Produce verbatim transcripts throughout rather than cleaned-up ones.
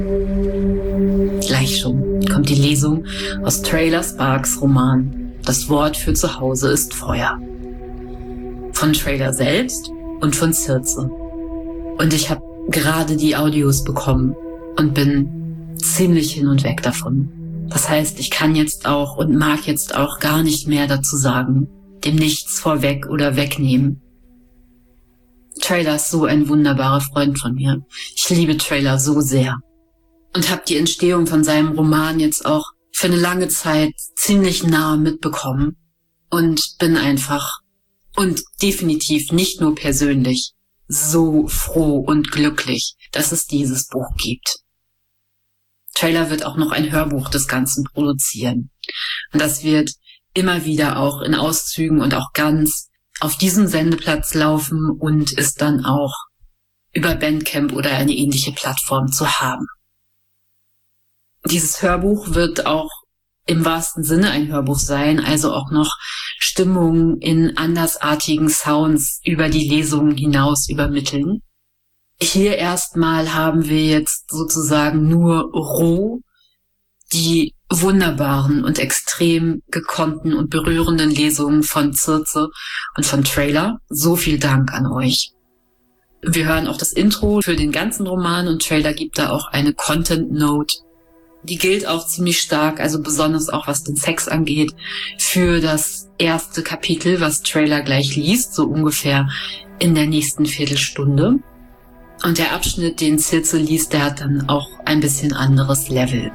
Gleich schon kommt die Lesung aus Trailer Sparks Roman Das Wort für zu Hause ist Feuer. Von Trailer selbst und von Circe. Und ich habe gerade die Audios bekommen und bin ziemlich hin und weg davon. Das heißt, ich kann jetzt auch und mag jetzt auch gar nicht mehr dazu sagen, dem nichts vorweg oder wegnehmen. Trailer ist so ein wunderbarer Freund von mir. Ich liebe Trailer so sehr. Und habe die Entstehung von seinem Roman jetzt auch für eine lange Zeit ziemlich nah mitbekommen. Und bin einfach und definitiv nicht nur persönlich so froh und glücklich, dass es dieses Buch gibt. Trailer wird auch noch ein Hörbuch des Ganzen produzieren. Und das wird immer wieder auch in Auszügen und auch ganz auf diesem Sendeplatz laufen und ist dann auch über Bandcamp oder eine ähnliche Plattform zu haben. Dieses Hörbuch wird auch im wahrsten Sinne ein Hörbuch sein, also auch noch Stimmungen in andersartigen Sounds über die Lesungen hinaus übermitteln. Hier erstmal haben wir jetzt sozusagen nur roh die wunderbaren und extrem gekonnten und berührenden Lesungen von Circe und von Trailer. So viel Dank an euch. Wir hören auch das Intro für den ganzen Roman und Trailer gibt da auch eine Content Note. Die gilt auch ziemlich stark, also besonders auch was den Sex angeht, für das erste Kapitel, was Trailer gleich liest, so ungefähr in der nächsten Viertelstunde. Und der Abschnitt, den Circe liest, der hat dann auch ein bisschen anderes Level.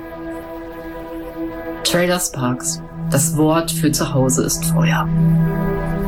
Trailer Sparks. Das Wort für zu Hause ist Feuer.